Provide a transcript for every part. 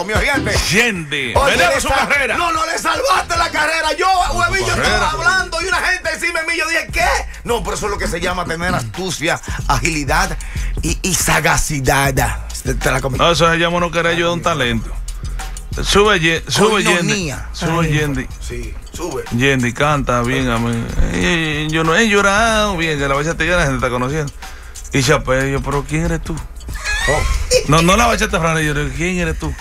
comió gente. Yendi, Oye, su carrera. No, le salvaste la carrera. Yo, huevillo, estaba hablando y una gente encima de mí. Yo dije, ¿qué? No, pero eso es lo que se llama tener astucia, agilidad y sagacidad. Te la comí. No, eso se llama no querer ayudar un talento. Sube Yendi. Sube Yendi. Sí, sube. Yendi canta bien a mí. Yo no he llorado bien, que la bachata ya la gente está conociendo. Y Chapé, yo, pero ¿quién eres tú? No la bachata Fran, yo digo, ¿quién eres tú?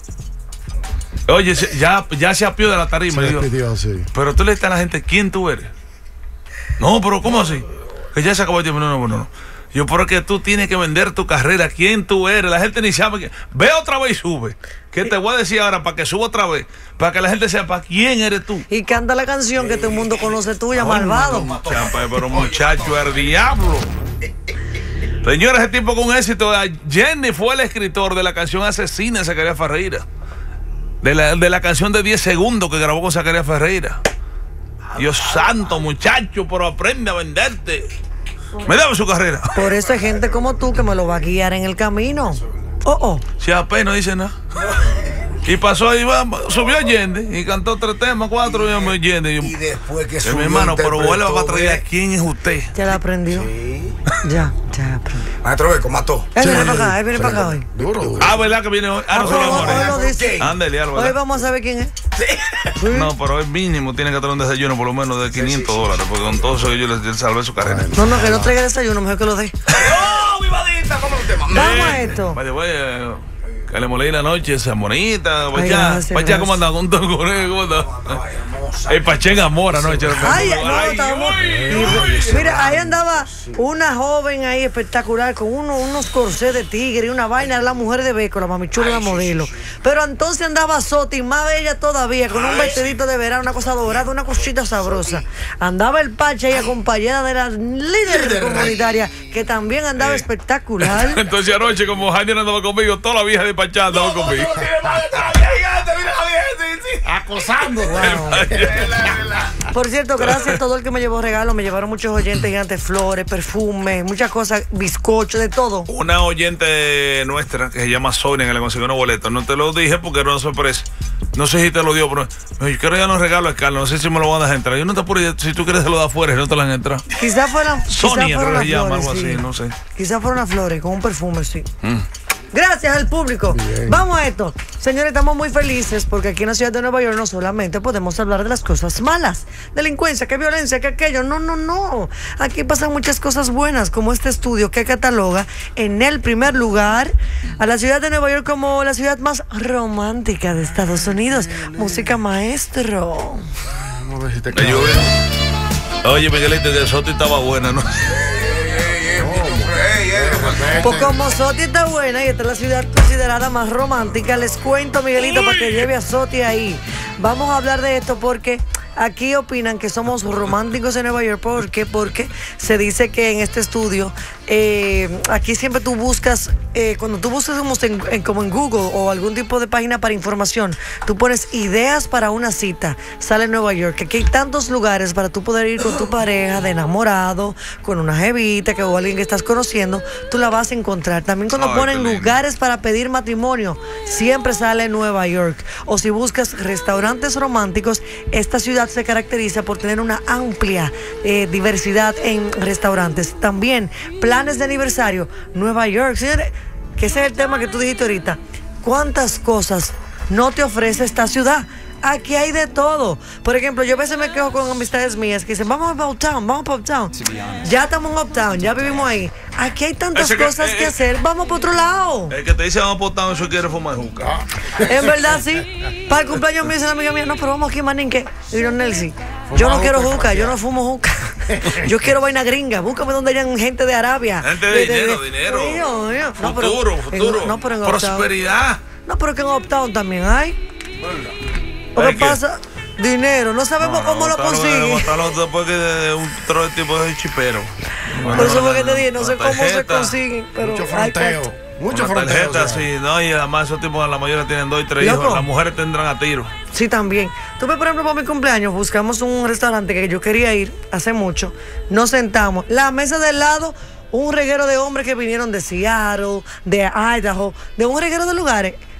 Oye, ya se apió de la tarima. Se despidió, sí. Pero tú le dices a la gente, ¿quién tú eres? No, pero ¿cómo así? Que ya se acabó el tiempo. No. Yo, pero que tú tienes que vender tu carrera. ¿Quién tú eres? La gente ni sabe. Ve otra vez y sube. ¿Qué te voy a decir ahora para que suba otra vez? Para que la gente sepa quién eres tú. Y canta la canción que todo el mundo conoce tuya, malvado. Pero muchacho, el diablo. Señores, ese tipo con éxito. Jenny fue el escritor de la canción Asesina de Zacarías Ferreira. De la canción de 10 segundos que grabó con Zacarías Ferreira. Dios santo, muchacho, pero aprende a venderte. Me daba su carrera. Por eso hay gente como tú que me lo va a guiar en el camino. Si apenas no dice nada. Y pasó ahí, subió Yendi y cantó 3 temas, 4 y Yendi. Y después que subió, mi hermano, pero vuelva para traer quién es usted. Ya la aprendió. Sí. Ya aprendió. Maestro Beco mató. Él viene para acá hoy. Duro. ¿Verdad que viene hoy? No se lo Hoy lo dice. Ándale, algo. Hoy vamos a saber quién es. Sí. No, pero hoy mínimo tiene que traer un desayuno por lo menos de $500, porque con todo eso yo le salvé su carrera. No, que no traiga desayuno, mejor que lo dé. ¡Oh, vivadita! ¿Cómo es el tema? Vamos a esto. Vaya, que le molé la noche, esa bonita. Gracias. ¿Cómo anda? ¿Cómo anda? El Pachén Amor anoche. Estábamos. Mira, ahí andaba una joven ahí espectacular con unos corsés de tigre y una vaina, la mujer de Beco, la mamichula, la modelo. Pero entonces andaba Soti, más bella todavía, con un vestidito de verano, una cosa dorada, una cosita sabrosa. Andaba el Pache ahí acompañada de la líder comunitaria, que también andaba espectacular. Entonces anoche, como Jaime andaba conmigo, toda la vieja de Pachá andaba conmigo. Acosando. Por cierto, gracias a todo el que me llevó regalos. Me llevaron muchos oyentes gigantes, flores, perfumes, muchas cosas, bizcocho, de todo. Una oyente nuestra que se llama Sonia, que le consiguió unos boletos. No te lo dije porque era una sorpresa. No sé si te lo dio, pero yo quiero ya unos regalos, Carlos. No sé si me lo van a dejar entrar. Yo no te apuro, si tú quieres, se lo da afuera y no te lo han entrado. Quizás fueron Sonia, creo que las se llama, flores, algo sí. así, no sé. Quizás fueron las flores con un perfume, sí. Gracias al público. Bien. Vamos a esto. Señores, estamos muy felices porque aquí en la ciudad de Nueva York no solamente podemos hablar de las cosas malas, delincuencia, que violencia, que aquello. No. Aquí pasan muchas cosas buenas, como este estudio que cataloga en el primer lugar a la ciudad de Nueva York como la ciudad más romántica de Estados Unidos. Música maestro. Vamos a ver si te Oye, Miguelito, que Soti estaba buena, ¿no? Pues como Soti está buena y esta es la ciudad considerada más romántica, les cuento, Miguelito, para que lleve a Soti ahí. Vamos a hablar de esto porque aquí opinan que somos románticos en Nueva York. ¿Por qué? Porque se dice que en este estudio, aquí siempre tú buscas, cuando tú buscas como en Google o algún tipo de página para información, tú pones ideas para una cita, sale en Nueva York. Aquí hay tantos lugares para tú poder ir con tu pareja, de enamorado, con una jevita o alguien que estás conociendo, tú la vas a encontrar. También cuando ponen lugares para pedir matrimonio, siempre sale en Nueva York. O si buscas restaurantes románticos, esta ciudad se caracteriza por tener una amplia diversidad en restaurantes. También planes de aniversario, Nueva York, señores, que ese es el tema que tú dijiste ahorita. ¿Cuántas cosas no te ofrece esta ciudad? Aquí hay de todo. Por ejemplo, yo a veces me quejo con amistades mías que dicen, vamos a Uptown. Ya estamos en Uptown, ya vivimos ahí. Aquí hay tantas cosas que hacer, vamos para otro lado. El que te dice vamos para Uptown, eso quiere fumar juca. En verdad, sí. Para el cumpleaños me dice la amiga mía, no, pero vamos aquí, Maninque. Y yo, Nelsi, yo no quiero juca, yo no fumo juca. Yo quiero vaina gringa. Búscame donde hayan gente de Arabia. Gente de dinero. No, futuro. No, pero en prosperidad. No, pero que en Uptown también hay. Lo que pasa, dinero, no sabemos cómo lo consiguen. Después de un tipo de chipero. Por eso fue que te dije, no sé cómo se consiguen, pero mucho fronteo. Mucho fronteo. Tarjetas, sí, no, y además esos tipos, la mayoría tienen 2 y 3 hijos. Las mujeres tendrán a tiro. Sí, también. Tuve, por ejemplo, para mi cumpleaños, buscamos un restaurante que yo quería ir hace mucho. Nos sentamos. La mesa del lado, un reguero de hombres que vinieron de Seattle, de Idaho, de un reguero de lugares.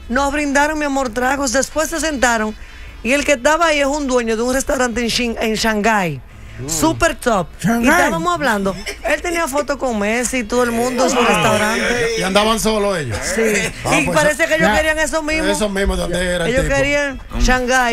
Nos brindaron, mi amor, tragos. Después se sentaron y el que estaba ahí es un dueño de un restaurante en Shanghái. Super top. Y estábamos hablando. Él tenía fotos con Messi y todo el mundo en su restaurante. Y andaban solos ellos. Sí. Y pues, parece que ellos querían eso mismo. Eso mismo, ¿de dónde era el Ellos tipo? querían Shanghái.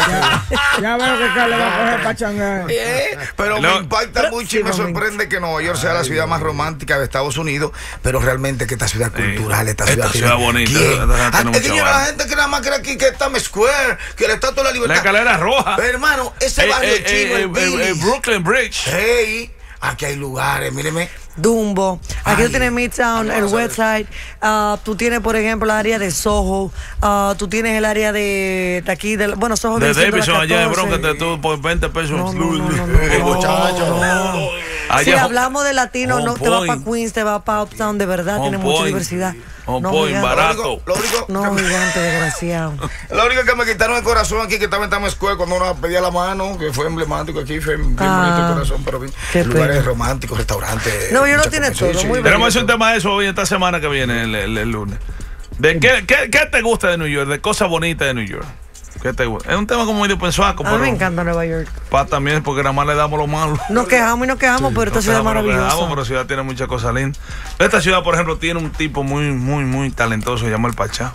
Ya veo que Carlos va a coger para Shanghái. Pero me impacta mucho y me próximamente. sorprende que Nueva York sea la ciudad más romántica de Estados Unidos, pero realmente que esta ciudad cultural, esta ciudad bonita. ¿Quién? Esta ciudad tiene Es que mucha la vaina. gente que nada más cree aquí que está Times Square, que la Estatua de la La Libertad. escalera roja. Pero, hermano, ese barrio chino, el Billy's. Brooklyn Bridge. Hey, aquí hay lugares, míreme. Dumbo. Aquí Ay, tú tienes Midtown, el vamos a ver. Westside. Tú tienes, por ejemplo, el área de Soho. Tú tienes el área de aquí, bueno, Soho De viene siendo la Davidson allá de 14. Bronx, que tú por 20 pesos. No. Muchacho. Allá Si es hablamos de latino, on no te va point. para Queens, te va para Uptown, de verdad, On tiene mucha point. diversidad. On No, point, gigante. barato. Lo único, No, gigante, desgraciado. lo único que me quitaron el corazón aquí, que estaba en Times Square cuando uno pedía la mano, que fue emblemático aquí, fue bien bonito el corazón, pero bien. Qué Lugares pena. románticos, restaurantes. No, yo no mucha tiene conversación, todo, sí. muy Tenemos que hacer un tema de eso hoy, esta semana que viene, el lunes. ¿De qué te gusta de New York? De cosas bonitas de New York. ¿Qué te gusta? Es un tema como medio pensuaco, A mí pero me encanta Nueva York. también, porque nada más le damos lo malo. Nos quejamos y nos quejamos, pero esta ciudad es maravillosa. Pero la ciudad tiene muchas cosas lindas. Esta ciudad, por ejemplo, tiene un tipo muy talentoso, se llama el Pachá.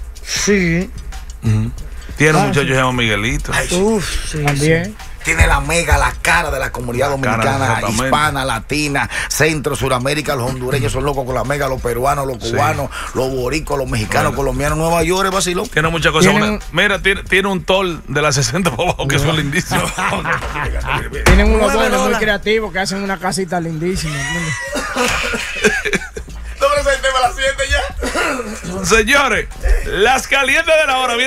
Sí. Tiene un muchacho que se llama Miguelito. Ay, sí. Uf, sí. También. Tiene la mega, la cara de la comunidad La cara, dominicana, exactamente. hispana, latina, centro, suramérica. Los hondureños son locos con la mega, los peruanos, los cubanos, los boricos, los mexicanos, colombianos, Nueva York, vacilón. Tiene muchas cosas. Tienen- Mira, tiene un tol de las 60 para abajo que son lindísimos. Tienen unos 9 dueños muy dólares. creativos que hacen una casita lindísima. ¿Entiendes? No, pero ese tema a las 7 ya. Señores, las calientes de la hora.